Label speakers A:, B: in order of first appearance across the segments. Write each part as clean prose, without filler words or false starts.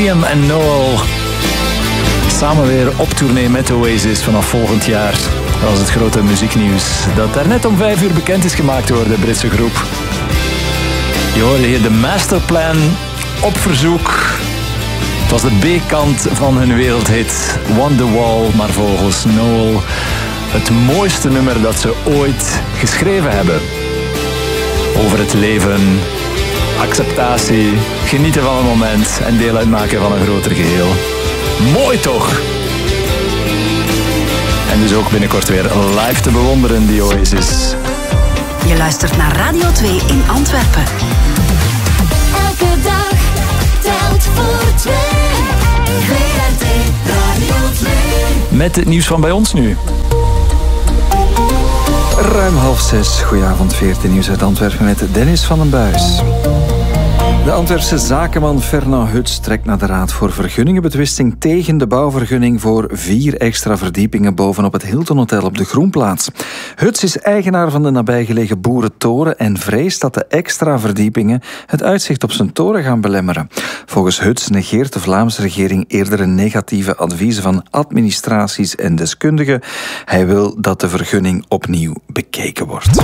A: Liam en Noel samen weer op tournee met Oasis vanaf volgend jaar. Dat was het grote muzieknieuws dat daarnet om 5 uur bekend is gemaakt door de Britse groep. Je hoorde hier de Masterplan op verzoek. Het was de B-kant van hun wereldhit Wonderwall, maar volgens Noel het mooiste nummer dat ze ooit geschreven hebben. Over het leven, acceptatie, genieten van een moment en deel uitmaken van een groter geheel. Mooi toch? En dus ook binnenkort weer live te bewonderen, die Oasis.
B: Je luistert naar Radio 2 in Antwerpen.
C: Elke dag telt voor 2. VRT Radio 2.
A: Met het nieuws van bij ons nu.
D: Ruim 5:30. Goedenavond, VRT Nieuws uit Antwerpen met Dennis van den Buis. De Antwerpse zakenman Fernand Huts trekt naar de Raad voor Vergunningenbetwisting tegen de bouwvergunning voor 4 extra verdiepingen bovenop het Hilton Hotel op de Groenplaats. Huts is eigenaar van de nabijgelegen Boerentoren en vreest dat de extra verdiepingen het uitzicht op zijn toren gaan belemmeren. Volgens Huts negeert de Vlaamse regering eerdere negatieve adviezen van administraties en deskundigen. Hij wil dat de vergunning opnieuw bekeken wordt.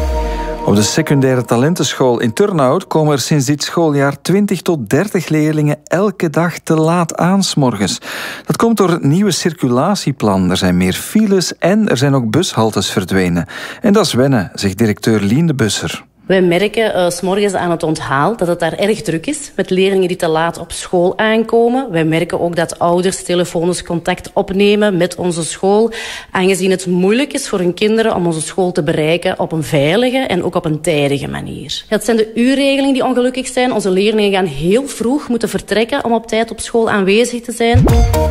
D: Op de secundaire talentenschool in Turnhout komen er sinds dit schooljaar 20 tot 30 leerlingen elke dag te laat aan 's morgens. Dat komt door het nieuwe circulatieplan. Er zijn meer files en er zijn ook bushaltes verdwenen. En dat is wennen, zegt directeur Lien de Busser.
E: Wij merken 's morgens aan het onthaal dat het daar erg druk is met leerlingen die te laat op school aankomen. Wij merken ook dat ouders telefonisch contact opnemen met onze school, aangezien het moeilijk is voor hun kinderen om onze school te bereiken op een veilige en ook op een tijdige manier. Het zijn de uurregelingen die ongelukkig zijn. Onze leerlingen gaan heel vroeg moeten vertrekken om op tijd op school aanwezig te zijn.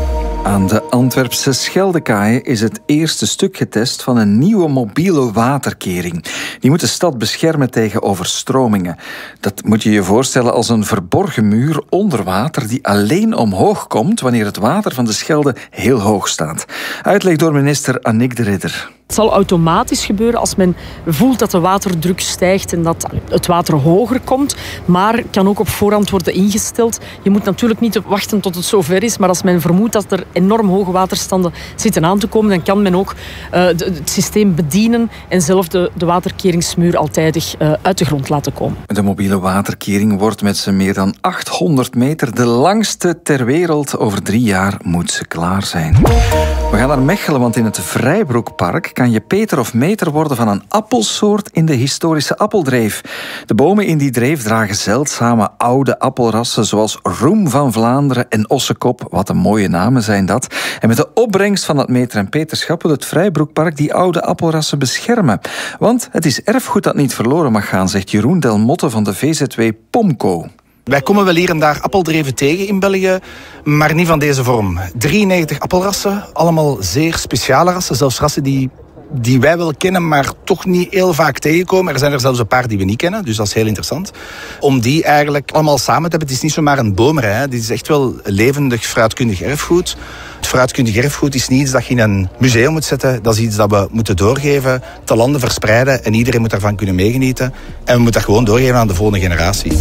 D: Aan de Antwerpse Scheldekaaien is het eerste stuk getest van een nieuwe mobiele waterkering. Die moet de stad beschermen tegen overstromingen. Dat moet je je voorstellen als een verborgen muur onder water die alleen omhoog komt wanneer het water van de Schelde heel hoog staat. Uitleg door minister Annick de Ridder.
F: Het zal automatisch gebeuren als men voelt dat de waterdruk stijgt en dat het water hoger komt, maar kan ook op voorhand worden ingesteld. Je moet natuurlijk niet wachten tot het zover is, maar als men vermoedt dat er enorm hoge waterstanden zitten aan te komen, dan kan men ook het systeem bedienen en zelf de waterkeringsmuur al tijdig uit de grond laten komen.
D: De mobiele waterkering wordt met z'n meer dan 800 meter de langste ter wereld. Over 3 jaar moet ze klaar zijn. We gaan naar Mechelen, want in het Vrijbroekpark kan je Peter of meter worden van een appelsoort in de historische Appeldreef. De bomen in die dreef dragen zeldzame oude appelrassen zoals Roem van Vlaanderen en Ossekop. Wat een mooie namen zijn dat. En met de opbrengst van het meter- en peterschap wil het Vrijbroekpark die oude appelrassen beschermen. Want het is erfgoed dat niet verloren mag gaan, zegt Jeroen Delmotte van de VZW Pomco.
G: Wij komen wel hier en daar appeldreven tegen in België, maar niet van deze vorm. 93 appelrassen, allemaal zeer speciale rassen, zelfs rassen die wij wel kennen, maar toch niet heel vaak tegenkomen. Er zijn er zelfs een paar die we niet kennen, dus dat is heel interessant. Om die eigenlijk allemaal samen te hebben, het is niet zomaar een boomrij, hè. Dit is echt wel levendig fruitkundig erfgoed. Het fruitkundig erfgoed is niet iets dat je in een museum moet zetten. Dat is iets dat we moeten doorgeven, te landen verspreiden en iedereen moet daarvan kunnen meegenieten. En we moeten dat gewoon doorgeven aan de volgende generatie.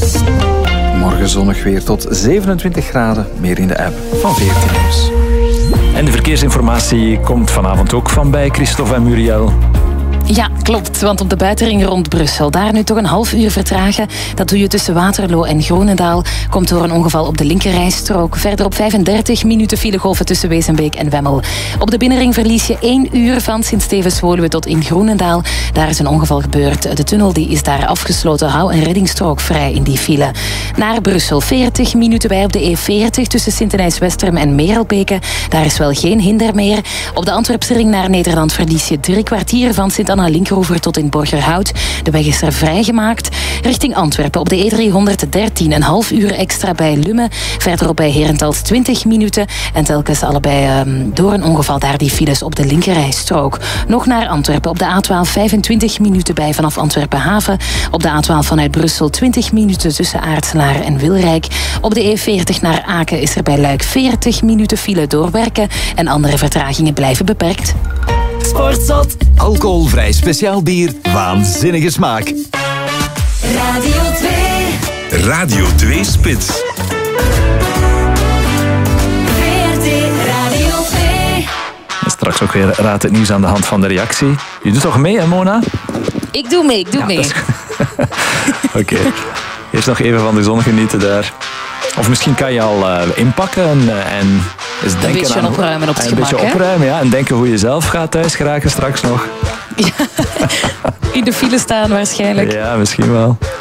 D: Morgen zonnig weer tot 27 graden. Meer in de app van VRT Nieuws.
A: En de verkeersinformatie komt vanavond ook van bij Christophe en Muriel.
H: Ja, klopt. Want op de buitenring rond Brussel, daar nu toch een half uur vertragen. Dat doe je tussen Waterloo en Groenendaal. Komt door een ongeval op de linkerrijstrook. Verder op 35 minuten filegolven tussen Wezenbeek en Wemmel. Op de binnenring verlies je 1 uur van Sint-Stevens-Woluwe tot in Groenendaal. Daar is een ongeval gebeurd. De tunnel die is daar afgesloten. Hou een reddingsstrook vrij in die file. Naar Brussel 40 minuten bij op de E40 tussen Sint-Denijs-Westerem en Merelbeke. Daar is wel geen hinder meer. Op de Antwerpse ring naar Nederland verlies je 3 kwartier van Sint-Anna Linkeroever tot in Borgerhout. De weg is er vrijgemaakt. Richting Antwerpen op de E313 een half uur extra bij Lummen. Verderop bij Herentals 20 minuten. En telkens allebei door een ongeval daar die files op de linkerrijstrook. Nog naar Antwerpen op de A12 25 minuten bij vanaf Antwerpen Haven. Op de A12 vanuit Brussel 20 minuten tussen Aartselaar en Wilrijk. Op de E40 naar Aken is er bij Luik 40 minuten file doorwerken. En andere vertragingen blijven beperkt.
I: Sportzot. Alcoholvrij speciaal bier. Waanzinnige smaak.
C: Radio 2.
I: Radio 2 Spits.
A: Straks ook weer Raad het Nieuws aan de hand van de reactie. Je doet toch mee, hè, Mona?
H: Ik doe mee, ik doe mee.
A: Oké. Eerst nog even van de zon genieten daar. Of misschien kan je al inpakken en eens denken
H: een beetje opruimen op het gemak.
A: Een beetje opruimen, ja. En denken hoe je zelf gaat thuis geraken straks nog.
H: Ja, in de file staan waarschijnlijk.
A: Ja, misschien wel.